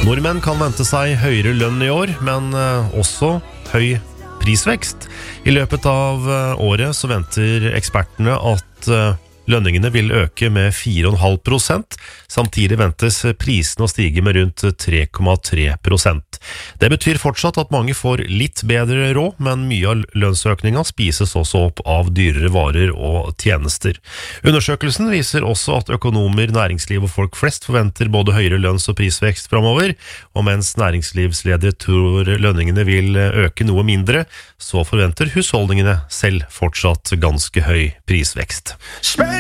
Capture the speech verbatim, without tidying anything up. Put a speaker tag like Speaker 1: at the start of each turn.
Speaker 1: Nordmenn kan vente seg høyere lønn i år, men også høy prisvekst. I løpet av året så venter ekspertene at lønningene vil øke med fire komma fem prosent. Samtidig ventes prisene å stige med rundt tre komma tre prosent. Det betyr fortsatt at mange får litt bedre råd, men mye av lønnsøkningen spises også opp av dyrere varer og tjenester. Undersøkelsen viser også at økonomer, næringsliv og folk flest forventer både høyere lønns- og prisvekst fremover, og mens næringslivsledere tror lønningene vil øke noe mindre, så forventer husholdningene selv fortsatt ganske høy prisvekst.